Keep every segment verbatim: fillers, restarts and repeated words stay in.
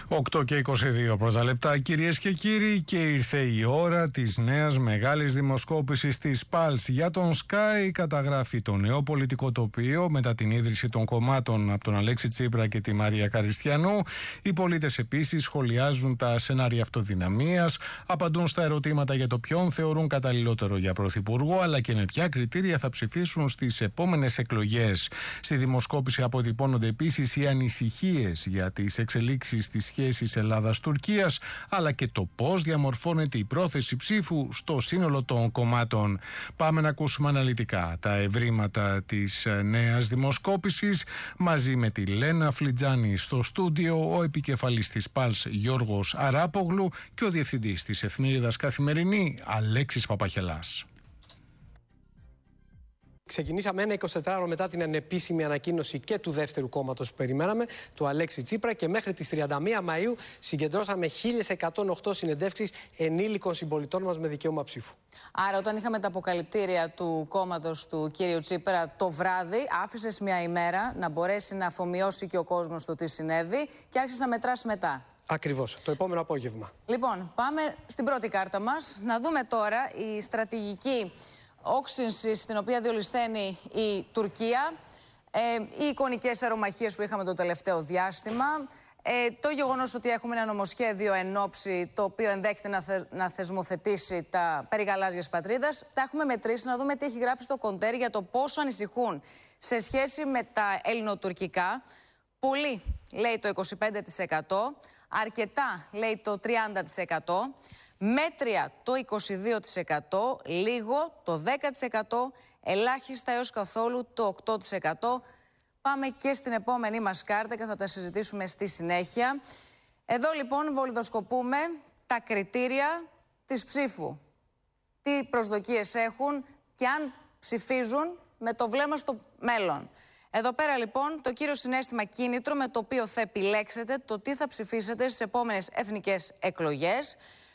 οκτώ και είκοσι δύο πρώτα λεπτά, κυρίες και κύριοι, και ήρθε η ώρα της νέας μεγάλης δημοσκόπησης της Pulse. Για τον Sky καταγράφει το νέο πολιτικό τοπίο μετά την ίδρυση των κομμάτων από τον Αλέξη Τσίπρα και τη Μαρία Καριστιανού. Οι πολίτες επίσης σχολιάζουν τα σενάρια αυτοδυναμίας, απαντούν στα ερωτήματα για το ποιον θεωρούν καταλληλότερο για πρωθυπουργό, αλλά και με ποια κριτήρια θα ψηφίσουν στις επόμενες εκλογές. Στη δημοσκόπηση αποτυπώνονται επίσης οι ανησυχίες για τις εξελίξεις στις σχέσεις Ελλάδας-Τουρκίας, αλλά και το πώς διαμορφώνεται η πρόθεση ψήφου στο σύνολο των κομμάτων. Πάμε να ακούσουμε αναλυτικά τα ευρήματα της νέας δημοσκόπησης μαζί με τη Λένα Φλιτζάνη στο στούντιο, ο επικεφαλής της Pulse Γιώργος Αράπογλου και ο διευθυντής της εφημερίδας Καθημερινή Αλέξης Παπαχελάς. Ξεκινήσαμε ένα εικοσιτετράωρο μετά την ανεπίσημη ανακοίνωση και του δεύτερου κόμματος που περιμέναμε, του Αλέξη Τσίπρα, και μέχρι τις τριάντα μία Μαΐου συγκεντρώσαμε χίλιες εκατόν οκτώ συνεντεύξεις ενήλικων συμπολιτών μας με δικαίωμα ψήφου. Άρα, όταν είχαμε τα αποκαλυπτήρια του κόμματος του κύριου Τσίπρα το βράδυ, άφησες μια ημέρα να μπορέσει να αφομοιώσει και ο κόσμος το τι συνέβη και άρχισες να μετράς μετά. Ακριβώς, το επόμενο απόγευμα. Λοιπόν, πάμε στην πρώτη κάρτα μας. Να δούμε τώρα η στρατηγική όξυνση στην οποία διολυσθένει η Τουρκία, ε, οι εικονικές αερομαχίες που είχαμε το τελευταίο διάστημα, ε, το γεγονός ότι έχουμε ένα νομοσχέδιο εν όψη το οποίο ενδέχεται να, θε, να θεσμοθετήσει τα περί γαλάζιας πατρίδας. Τα έχουμε μετρήσει, να δούμε τι έχει γράψει το Κοντέρ για το πόσο ανησυχούν σε σχέση με τα ελληνοτουρκικά. Πολύ, λέει το είκοσι πέντε τοις εκατό, αρκετά, λέει το τριάντα τοις εκατό, μέτρια το είκοσι δύο τοις εκατό, λίγο το δέκα τοις εκατό, ελάχιστα έως καθόλου το οκτώ τοις εκατό. Πάμε και στην επόμενη μας κάρτα και θα τα συζητήσουμε στη συνέχεια. Εδώ λοιπόν βολιδοσκοπούμε τα κριτήρια της ψήφου. Τι προσδοκίες έχουν και αν ψηφίζουν με το βλέμμα στο μέλλον. Εδώ πέρα λοιπόν το κύριο συναίσθημα κίνητρο με το οποίο θα επιλέξετε το τι θα ψηφίσετε στις επόμενες εθνικές εκλογές.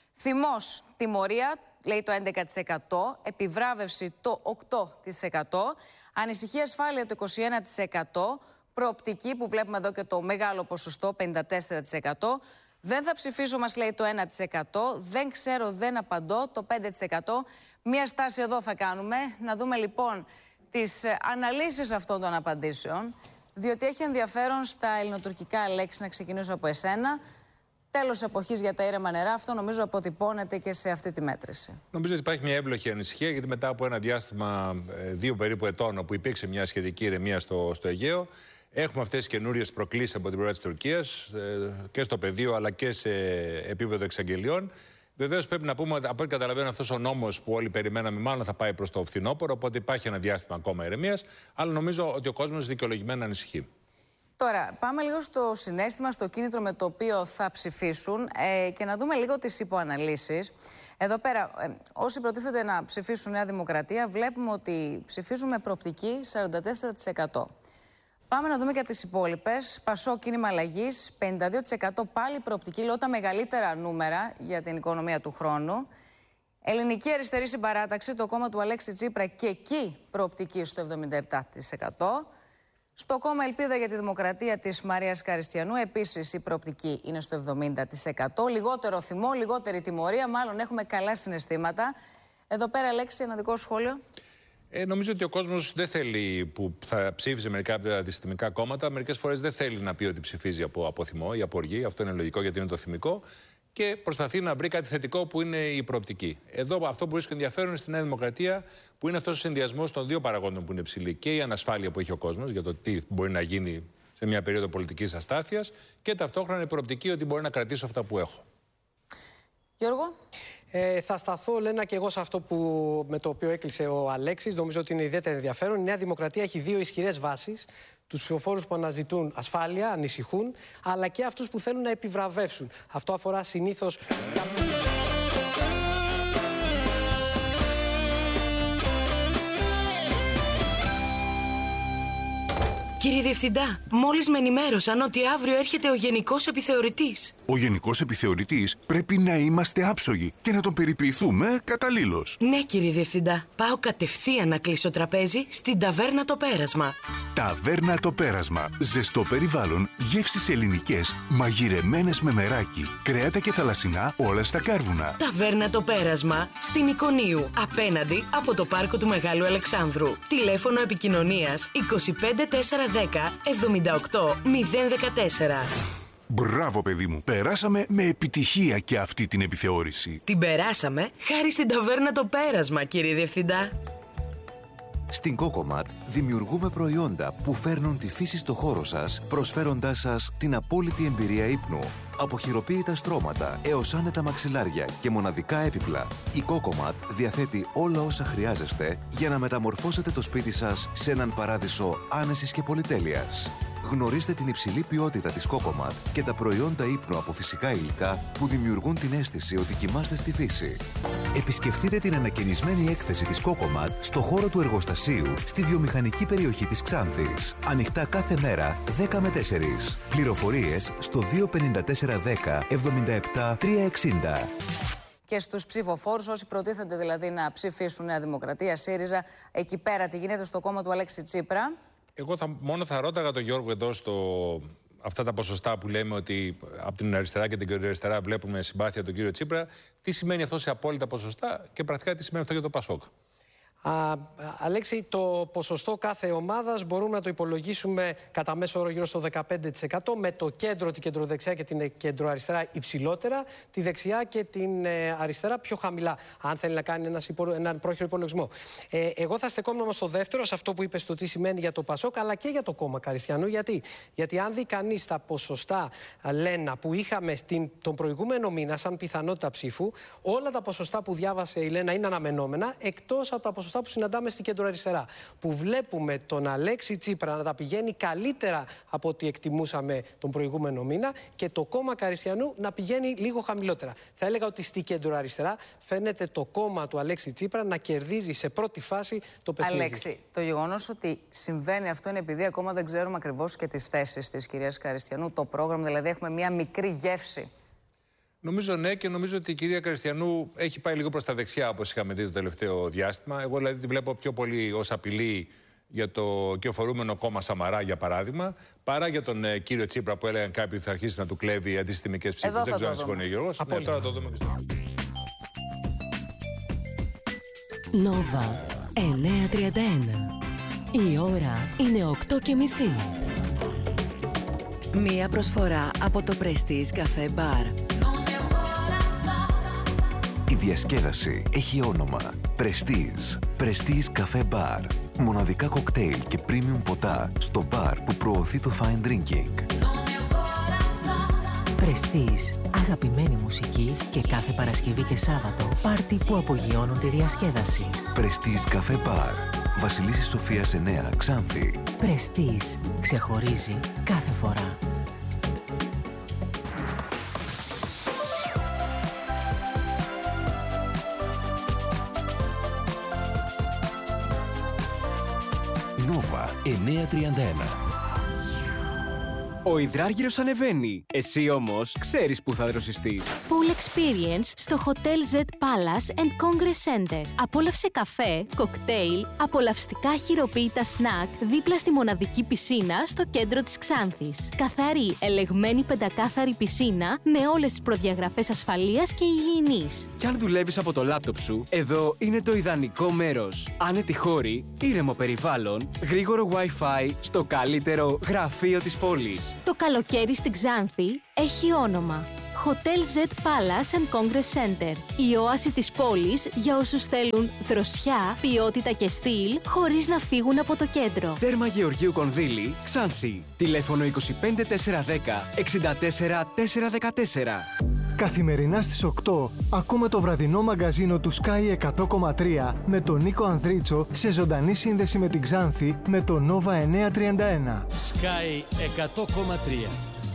Θυμός, τιμωρία, λέει το έντεκα τοις εκατό, επιβράβευση το οκτώ τοις εκατό, ανησυχία ασφάλεια το είκοσι ένα τοις εκατό, προοπτική που βλέπουμε εδώ και το μεγάλο ποσοστό, πενήντα τέσσερα τοις εκατό, δεν θα ψηφίσω μας λέει το ένα τοις εκατό, δεν ξέρω, δεν απαντώ, το πέντε τοις εκατό. Μία στάση εδώ θα κάνουμε, να δούμε λοιπόν τις αναλύσεις αυτών των απαντήσεων, διότι έχει ενδιαφέρον στα ελληνοτουρκικά λέξη, να ξεκινήσω από εσένα. Τέλος εποχής για τα ήρεμα νερά, αυτό νομίζω αποτυπώνεται και σε αυτή τη μέτρηση. Νομίζω ότι υπάρχει μια εύλογη ανησυχία, γιατί μετά από ένα διάστημα δύο περίπου ετών, όπου υπήρξε μια σχετική ηρεμία στο, στο Αιγαίο, έχουμε αυτές τις καινούριες προκλήσεις από την πλευρά της Τουρκίας, και στο πεδίο αλλά και σε επίπεδο εξαγγελιών. Βεβαίως πρέπει να πούμε ότι από ό,τι καταλαβαίνω, αυτός ο νόμος που όλοι περιμέναμε μάλλον θα πάει προς το φθινόπωρο, οπότε υπάρχει ένα διάστημα ακόμα ηρεμίας, αλλά νομίζω ότι ο κόσμος δικαιολογημένα ανησυχεί. Τώρα, πάμε λίγο στο συναίσθημα, στο κίνητρο με το οποίο θα ψηφίσουν ε, και να δούμε λίγο τις υποαναλύσεις. Εδώ πέρα, ε, όσοι προτίθεται να ψηφίσουν Νέα Δημοκρατία, βλέπουμε ότι ψηφίζουν με προοπτική σαράντα τέσσερα τοις εκατό. Πάμε να δούμε και τις υπόλοιπες. Πασό, Κίνημα Αλλαγής, πενήντα δύο τοις εκατό πάλι προοπτική, λέω τα μεγαλύτερα νούμερα για την οικονομία του χρόνου. Ελληνική Αριστερή Συμπαράταξη, το κόμμα του Αλέξη Τσίπρα, και εκεί προοπτική στο εβδομήντα επτά τοις εκατό. Στο κόμμα Ελπίδα για τη Δημοκρατία της Μαρίας Καριστιανού, επίσης η προοπτική είναι στο εβδομήντα τοις εκατό. Λιγότερο θυμό, λιγότερη τιμωρία, μάλλον έχουμε καλά συναισθήματα. Εδώ πέρα, Αλέξη, ένα δικό σχόλιο. Ε, νομίζω ότι ο κόσμος δεν θέλει, που θα ψήφιζε μερικά από τα αντισυστημικά κόμματα, μερικές φορές δεν θέλει να πει ότι ψηφίζει από, από θυμό ή από οργή. Αυτό είναι λογικό, γιατί είναι το θυμικό. Και προσπαθεί να βρει κάτι θετικό που είναι η προοπτική. Εδώ αυτό που βρίσκω ενδιαφέρον είναι στη Νέα Δημοκρατία, που είναι αυτός ο συνδυασμός των δύο παραγόντων που είναι υψηλή. Και η ανασφάλεια που έχει ο κόσμος για το τι μπορεί να γίνει σε μια περίοδο πολιτικής αστάθειας, και ταυτόχρονα η προοπτική ότι μπορεί να κρατήσω αυτά που έχω. Γιώργο. Ε, θα σταθώ, Λένα, και εγώ σε αυτό που, με το οποίο έκλεισε ο Αλέξης. Νομίζω ότι είναι ιδιαίτερα ενδιαφέρον. Η Νέα Δημοκρατία έχει δύο ισχυρές βάσεις. Τους ψηφοφόρους που αναζητούν ασφάλεια, ανησυχούν, αλλά και αυτούς που θέλουν να επιβραβεύσουν. Αυτό αφορά συνήθως. Κύριε Διευθυντά, μόλις με ενημέρωσαν ότι αύριο έρχεται ο Γενικός Επιθεωρητής. Ο Γενικός Επιθεωρητής πρέπει να είμαστε άψογοι και να τον περιποιηθούμε καταλήλως. Ναι, κύριε Διευθυντά. Πάω κατευθείαν να κλείσω τραπέζι στην Ταβέρνα Το Πέρασμα. Ταβέρνα Το Πέρασμα. Ζεστό περιβάλλον, γεύσεις ελληνικές, μαγειρεμένες με μεράκι, κρέατα και θαλασσινά όλα στα κάρβουνα. Ταβέρνα Το Πέρασμα στην Ικονίου, απέναντι από το πάρκο του Μεγάλου Αλεξάνδρου. Τηλέφωνο επικοινωνίας είκοσι πέντε τετρακόσια δέκα εβδομήντα οκτώ μηδέν δεκατέσσερα. Μπράβο, παιδί μου. Περάσαμε με επιτυχία και αυτή την επιθεώρηση. Την περάσαμε χάρη στην Ταβέρνα Το Πέρασμα, κύριε Διευθυντά. Στην Κόκοματ δημιουργούμε προϊόντα που φέρνουν τη φύση στο χώρο σας, προσφέροντάς σας την απόλυτη εμπειρία ύπνου. Από χειροποίητα στρώματα έως άνετα μαξιλάρια και μοναδικά έπιπλα, η Κόκοματ διαθέτει όλα όσα χρειάζεστε για να μεταμορφώσετε το σπίτι σας σε έναν παράδεισο άνεσης και πολυτέλειας. Γνωρίστε την υψηλή ποιότητα της Κόκοματ και τα προϊόντα ύπνου από φυσικά υλικά που δημιουργούν την αίσθηση ότι κοιμάστε στη φύση. Επισκεφτείτε την ανακαινισμένη έκθεση της Κόκοματ στο χώρο του εργοστασίου στη βιομηχανική περιοχή της Ξάνθης. Ανοιχτά κάθε μέρα δέκα με τέσσερις. Πληροφορίες στο δύο πέντε τέσσερα δέκα εβδομήντα επτά τριακόσια εξήντα. Και στους ψηφοφόρους, όσοι προτίθενται δηλαδή να ψηφίσουν Νέα Δημοκρατία, ΣΥΡΙΖΑ, εκεί πέρα τι γίνεται στο κόμμα του Αλέξη Τσίπρα. Εγώ θα, μόνο θα ρώταγα τον Γιώργο εδώ στο, αυτά τα ποσοστά που λέμε ότι από την αριστερά και την κεντροαριστερά βλέπουμε συμπάθεια τον κύριο Τσίπρα. Τι σημαίνει αυτό σε απόλυτα ποσοστά και πρακτικά τι σημαίνει αυτό για το ΠΑΣΟΚ. Α, Αλέξη, το ποσοστό κάθε ομάδας μπορούμε να το υπολογίσουμε κατά μέσο όρο γύρω στο δεκαπέντε τοις εκατό, με το κέντρο, την κεντροδεξιά και την κεντροαριστερά υψηλότερα, τη δεξιά και την ε, αριστερά πιο χαμηλά, αν θέλει να κάνει ένας υπο, έναν πρόχειρο υπολογισμό. Ε, εγώ θα στεκόμουν όμως στο δεύτερο, σε αυτό που είπες, το τι σημαίνει για το ΠΑΣΟΚ, αλλά και για το κόμμα Καριστιανού. Γιατί, Γιατί αν δει κανείς τα ποσοστά, Λένα, που είχαμε στην, τον προηγούμενο μήνα, σαν πιθανότητα ψήφου, όλα τα ποσοστά που διάβασε η Λένα είναι αναμενόμενα, εκτός από τα ποσοστά που συναντάμε στην κεντροαριστερά. Που βλέπουμε τον Αλέξη Τσίπρα να τα πηγαίνει καλύτερα από ό,τι εκτιμούσαμε τον προηγούμενο μήνα και το κόμμα Καριστιανού να πηγαίνει λίγο χαμηλότερα. Θα έλεγα ότι στη κεντροαριστερά φαίνεται το κόμμα του Αλέξη Τσίπρα να κερδίζει σε πρώτη φάση το παιχνίδι. Αλέξη, το γεγονός ότι συμβαίνει αυτό είναι επειδή ακόμα δεν ξέρουμε ακριβώς και τις θέσεις της κυρίας Καριστιανού, το πρόγραμμα, δηλαδή έχουμε μια μικρή γεύση. Νομίζω ναι, και νομίζω ότι η κυρία Καριστιανού έχει πάει λίγο προς τα δεξιά, όπως είχαμε δει το τελευταίο διάστημα. Εγώ δηλαδή τη βλέπω πιο πολύ ως απειλή για το κυοφορούμενο κόμμα Σαμαρά, για παράδειγμα, παρά για τον ε, κύριο Τσίπρα που έλεγαν κάποιοι ότι θα αρχίσει να του κλέβει αντισυστημικές ψήφους. Δεν ξέρω αν συμφωνεί ο Γιώργος. Ναι, τώρα το δούμε και στο. Νόβα εννιακόσια τριάντα ένα. Η ώρα είναι οκτώ και μισή. Μία προσφορά από το Prestige Café Bar. Η διασκέδαση έχει όνομα Prestige. Prestige Café Bar. Μοναδικά κοκτέιλ και premium ποτά στο μπαρ που προωθεί το fine drinking. Prestige. Αγαπημένη μουσική και κάθε Παρασκευή και Σάββατο πάρτι που απογειώνουν τη διασκέδαση. Prestige Café Bar. Βασιλίσσης Σοφίας εννέα, Ξάνθη. Prestige. Ξεχωρίζει κάθε φορά. Νόβα εννιακόσια τριάντα ένα. Ο υδράργυρος ανεβαίνει. Εσύ όμως ξέρεις που θα δροσιστείς. Pool Experience στο Hotel Z Palace and Congress Center. Απόλαυσε καφέ, κοκτέιλ, απολαυστικά χειροποίητα σνακ δίπλα στη μοναδική πισίνα στο κέντρο της Ξάνθης. Καθαρή, ελεγμένη πεντακάθαρη πισίνα με όλες τις προδιαγραφές ασφαλείας και υγιεινής. Κι αν δουλεύεις από το λάπτοπ σου, εδώ είναι το ιδανικό μέρος. Άνετη χώρη, ήρεμο περιβάλλον, γρήγορο Wi-Fi στο καλύτερο γραφείο της πόλης. Το καλοκαίρι στην Ξάνθη έχει όνομα Hotel Z Palace and Congress Center. Η όαση της πόλης για όσους θέλουν δροσιά, ποιότητα και στυλ χωρίς να φύγουν από το κέντρο. Τέρμα Γεωργίου Κονδύλη, Ξάνθη. Τηλέφωνο είκοσι πέντε τετρακόσια δέκα εξήντα τέσσερα τετρακόσια δεκατέσσερα. Καθημερινά στις οκτώ ακούμε το βραδινό μαγκαζίνο του Sky εκατό κόμμα τρία με τον Νίκο Ανδρίτσο σε ζωντανή σύνδεση με την Ξάνθη με το Νόβα εννιακόσια τριάντα ένα. Sky εκατό κόμμα τρία.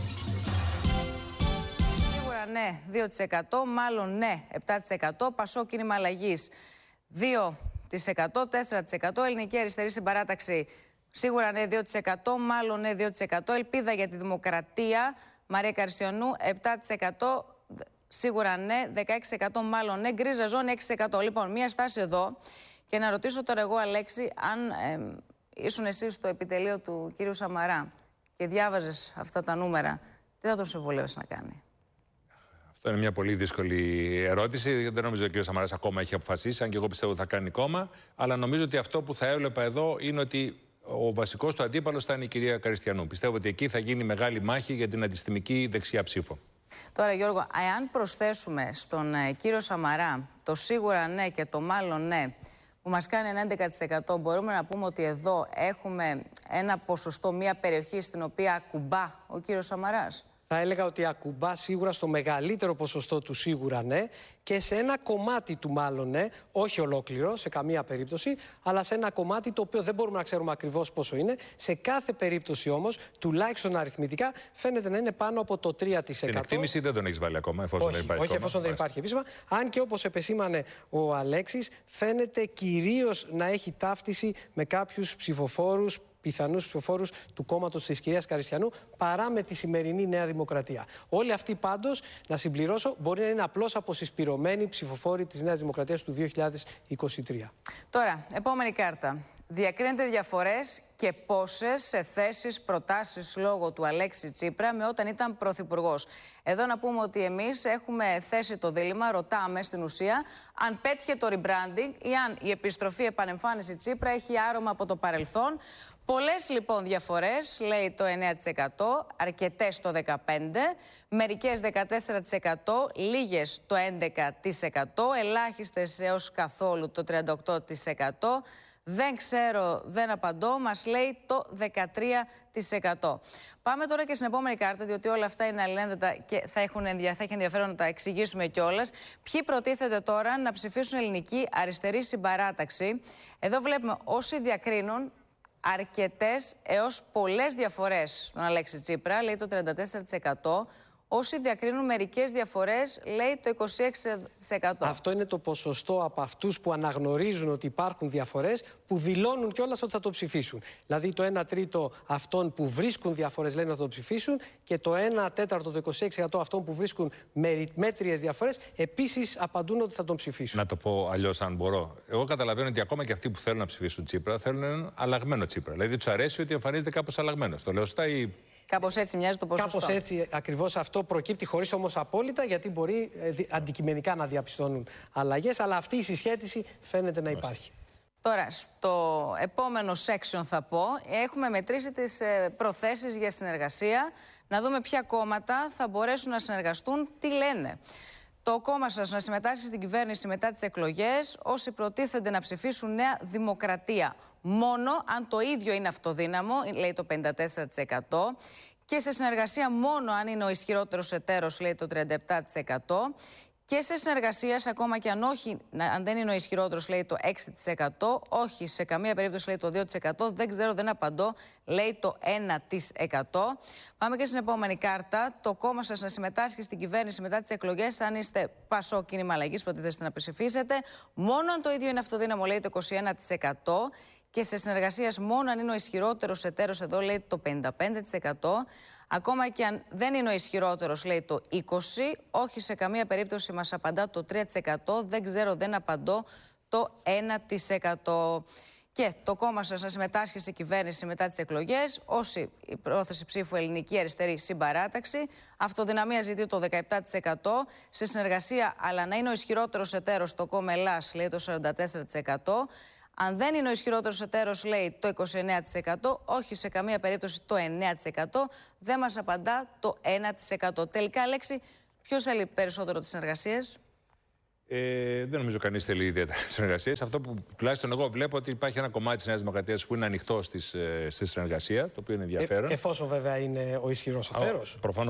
Σίγουρα ναι, δύο τοις εκατό, μάλλον ναι, επτά τοις εκατό. Πασό κίνημα αλλαγής δύο τοις εκατό, τέσσερα τοις εκατό. Ελληνική αριστερή συμπαράταξη Σίγουρα ναι δύο τοις εκατό, μάλλον ναι δύο τοις εκατό. Ελπίδα για τη Δημοκρατία, Μαρία Καρσιανού επτά τοις εκατό. Σίγουρα ναι, δεκαέξι τοις εκατό μάλλον ναι. Γκρίζα ζώνη έξι τοις εκατό. Λοιπόν, μία στάση εδώ και να ρωτήσω τώρα εγώ, Αλέξη, αν ε, ήσουν εσύ στο επιτελείο του κύριου Σαμαρά και διάβαζες αυτά τα νούμερα, τι θα τον συμβουλεύεις να κάνει? Αυτό είναι μια πολύ δύσκολη ερώτηση. Δεν νομίζω ότι ο κ. Σαμαράς ακόμα έχει αποφασίσει, αν και εγώ πιστεύω ότι θα κάνει κόμμα. Αλλά νομίζω ότι αυτό που θα έβλεπα εδώ είναι ότι ο βασικός του αντίπαλος θα είναι η κυρία Καριστιανού. Πιστεύω ότι εκεί θα γίνει μεγάλη μάχη για την αντιστημική δεξιά ψήφο. Τώρα, Γιώργο, εάν προσθέσουμε στον ε, κύριο Σαμαρά το σίγουρα ναι και το μάλλον ναι, που μας κάνει ένα έντεκα τοις εκατό, μπορούμε να πούμε ότι εδώ έχουμε ένα ποσοστό, μια περιοχή στην οποία ακουμπά ο κύριος Σαμαράς. Θα έλεγα ότι ακουμπά σίγουρα στο μεγαλύτερο ποσοστό του σίγουρα ναι και σε ένα κομμάτι του μάλλον ναι, όχι ολόκληρο σε καμία περίπτωση, αλλά σε ένα κομμάτι το οποίο δεν μπορούμε να ξέρουμε ακριβώς πόσο είναι. Σε κάθε περίπτωση όμως, τουλάχιστον αριθμητικά, φαίνεται να είναι πάνω από το τρία τοις εκατό. Στην εκτίμηση δεν τον έχεις βάλει ακόμα, εφόσον όχι, δεν υπάρχει. Όχι, εφόσον δεν υπάρχει επίσημα. Αν και όπως επεσήμανε ο Αλέξης, φαίνεται κυρίως να έχει ταύτιση με κάποιους ψηφοφόρους, πιθανούς ψηφοφόρους του κόμματος της κυρίας Καριστιανού, παρά με τη σημερινή Νέα Δημοκρατία. Όλοι αυτοί πάντως, να συμπληρώσω, μπορεί να είναι απλώς αποσυσπηρωμένοι ψηφοφόροι της Νέας Δημοκρατίας του δύο χιλιάδες είκοσι τρία. Τώρα, επόμενη κάρτα. Διακρίνεται διαφορές και πόσες σε θέσεις, προτάσεις λόγω του Αλέξη Τσίπρα με όταν ήταν πρωθυπουργός. Εδώ να πούμε ότι εμείς έχουμε θέσει το δίλημμα, ρωτάμε στην ουσία αν πέτυχε το rebranding ή αν η επιστροφή επανεμφάνιση Τσίπρα έχει άρωμα από το παρελθόν. Πολλές λοιπόν διαφορές, λέει το εννέα τοις εκατό, αρκετές το δεκαπέντε τοις εκατό, μερικές δεκατέσσερα τοις εκατό, λίγες το έντεκα τοις εκατό, ελάχιστες έως καθόλου το τριάντα οκτώ τοις εκατό, δεν ξέρω, δεν απαντώ, μας λέει το δεκατρία τοις εκατό. Πάμε τώρα και στην επόμενη κάρτα, διότι όλα αυτά είναι αλληλένδετα και θα, έχουν ενδια... θα έχει ενδιαφέρον να τα εξηγήσουμε κιόλας. Ποιοι προτίθεται τώρα να ψηφίσουν ελληνική αριστερή συμπαράταξη? Εδώ βλέπουμε όσοι διακρίνουν αρκετές έως πολλές διαφορές στον Αλέξη Τσίπρα, λέει το τριάντα τέσσερα τοις εκατό. Όσοι διακρίνουν μερικές διαφορές, λέει το είκοσι έξι τοις εκατό. Αυτό είναι το ποσοστό από αυτούς που αναγνωρίζουν ότι υπάρχουν διαφορές, που δηλώνουν κιόλας ότι θα το ψηφίσουν. Δηλαδή το ένα τρίτο αυτών που βρίσκουν διαφορές λένε ότι θα το ψηφίσουν και το ένα τέταρτο, το είκοσι έξι τοις εκατό αυτών που βρίσκουν μέτριες διαφορές επίσης απαντούν ότι θα τον ψηφίσουν. Να το πω αλλιώς, αν μπορώ. Εγώ καταλαβαίνω ότι ακόμα και αυτοί που θέλουν να ψηφίσουν Τσίπρα θέλουν έναν αλλαγμένο Τσίπρα. Δηλαδή τους αρέσει ότι εμφανίζεται κάπως αλλαγμένος. Το λέω σωστά ή. Κάπως έτσι μοιάζει το ποσοστό. Κάπως έτσι ακριβώς αυτό προκύπτει, χωρίς όμως απόλυτα, γιατί μπορεί ε, αντικειμενικά να διαπιστώνουν αλλαγές, αλλά αυτή η συσχέτιση φαίνεται να υπάρχει. Τώρα, στο επόμενο section θα πω, έχουμε μετρήσει τις ε, προθέσεις για συνεργασία, να δούμε ποια κόμματα θα μπορέσουν να συνεργαστούν, τι λένε. Το κόμμα σας να συμμετάσχει στην κυβέρνηση μετά τις εκλογές, όσοι προτίθενται να ψηφίσουν Νέα Δημοκρατία. Μόνο αν το ίδιο είναι αυτοδύναμο, λέει το πενήντα τέσσερα τοις εκατό, και σε συνεργασία μόνο αν είναι ο ισχυρότερος εταίρος, λέει το τριάντα επτά τοις εκατό, και σε συνεργασία, ακόμα και αν, όχι, αν δεν είναι ο ισχυρότερος, λέει το έξι τοις εκατό, όχι σε καμία περίπτωση, λέει το δύο τοις εκατό, δεν ξέρω, δεν απαντώ, λέει το ένα τοις εκατό. Πάμε και στην επόμενη κάρτα. Το κόμμα σας να συμμετάσχει στην κυβέρνηση μετά τις εκλογές, αν είστε Πασό, κίνημα αλλαγής, προτίθεστε να ψηφίσετε. Μόνο αν το ίδιο είναι αυτοδύναμο, λέει το είκοσι ένα τοις εκατό. Και σε συνεργασία μόνο αν είναι ο ισχυρότερος εταίρος, εδώ λέει το πενήντα πέντε τοις εκατό. Ακόμα και αν δεν είναι ο ισχυρότερος, λέει το είκοσι τοις εκατό. Όχι σε καμία περίπτωση μας απαντά το τρία τοις εκατό. Δεν ξέρω, δεν απαντώ το ένα τοις εκατό. Και το κόμμα σας να συμμετάσχει σε κυβέρνηση μετά τις εκλογές, όσοι η πρόθεση ψήφου ελληνική αριστερή συμπαράταξη, αυτοδυναμία ζητεί το δεκαεπτά τοις εκατό, σε συνεργασία αλλά να είναι ο ισχυρότερος εταίρος, το κόμμα Ελλάς, λέει το σαράντα τέσσερα τοις εκατό. Αν δεν είναι ο ισχυρότερος εταίρος, λέει το είκοσι εννέα τοις εκατό, όχι σε καμία περίπτωση το εννέα τοις εκατό, δεν μας απαντά το ένα τοις εκατό. Τελικά, Αλέξη, ποιος θέλει περισσότερο τις συνεργασίες? Ε, δεν νομίζω κανείς θέλει ιδιαίτερα τις συνεργασίες. Αυτό που τουλάχιστον εγώ βλέπω ότι υπάρχει ένα κομμάτι της Νέας Δημοκρατίας που είναι ανοιχτό στις, στη συνεργασία, το οποίο είναι ενδιαφέρον. Ε, εφόσον βέβαια είναι ο ισχυρός εταίρος. Προφανώς.